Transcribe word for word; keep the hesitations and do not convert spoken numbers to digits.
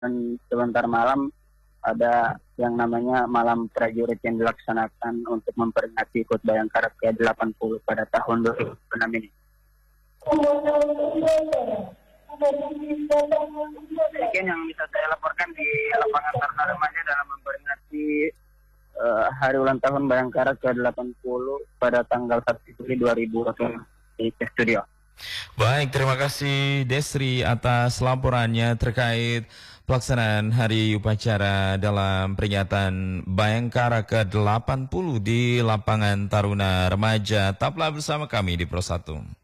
dan sebentar malam ada yang namanya Malam Prajurit yang dilaksanakan untuk memperingati H U T Bayangkara ke delapan puluh pada tahun dua ribu enam ini. Demikian yang bisa saya laporkan di lapangan Taruna Remaja dalam memperingati uh, hari ulang tahun Bayangkara ke delapan puluh pada tanggal satu Juli dua ribu dua puluh di studio. Baik, terima kasih Desri atas laporannya terkait pelaksanaan hari upacara dalam peringatan Bayangkara ke delapan puluh di lapangan Taruna Remaja. Tetaplah bersama kami di Pro satu.